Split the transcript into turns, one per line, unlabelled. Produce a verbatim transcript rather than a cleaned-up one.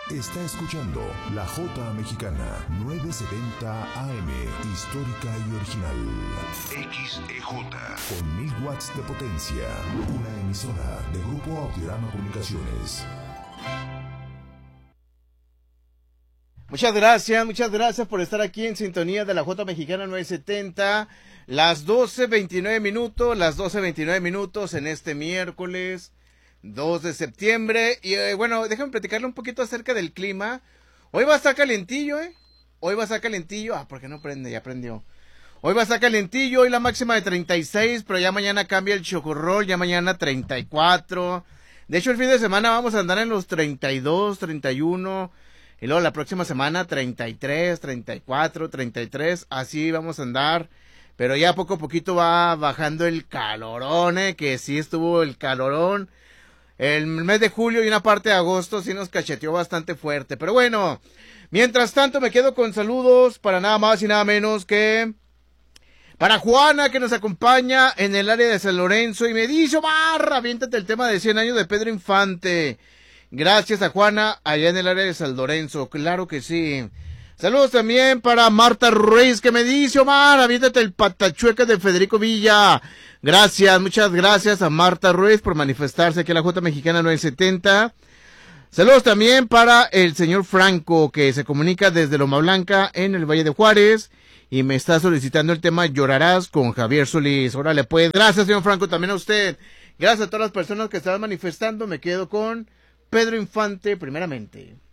Está escuchando La Jota Mexicana, novecientos setenta A M, histórica y original. X E J, con mil watts de potencia. Una emisora de Grupo Audiorama Comunicaciones.
Muchas gracias, muchas gracias por estar aquí en sintonía de La Jota Mexicana novecientos setenta. Las doce veintinueve minutos, las doce veintinueve minutos en este miércoles dos de septiembre. Y eh, bueno, déjame platicarle un poquito acerca del clima. Hoy va a estar calentillo, ¿eh? Hoy va a estar calentillo. Ah, ¿por qué no prende? Ya prendió. Hoy va a estar calentillo, hoy la máxima de treinta y seis, pero ya mañana cambia el chocorrol, ya mañana treinta y cuatro. De hecho, el fin de semana vamos a andar en los treinta y dos, treinta y uno. Y luego la próxima semana treinta y tres, treinta y cuatro, treinta y tres. Así vamos a andar. Pero ya poco a poquito va bajando el calorón, ¿eh? Que sí estuvo el calorón. El mes de julio y una parte de agosto sí nos cacheteó bastante fuerte. Pero bueno, mientras tanto me quedo con saludos para nada más y nada menos que para Juana, que nos acompaña en el área de San Lorenzo y me dice: Barra, aviéntate el tema de cien años de Pedro Infante. Gracias a Juana allá en el área de San Lorenzo, claro que sí. Saludos también para Marta Ruiz, que me dice: Omar, aviéntate el patachueca de Federico Villa. Gracias, muchas gracias a Marta Ruiz por manifestarse aquí en la Jota Mexicana novecientos setenta. Saludos también para el señor Franco, que se comunica desde Loma Blanca en el Valle de Juárez y me está solicitando el tema Llorarás con Javier Solís. Órale pues, gracias señor Franco, también a usted. Gracias a todas las personas que estaban manifestando. Me quedo con Pedro Infante primeramente.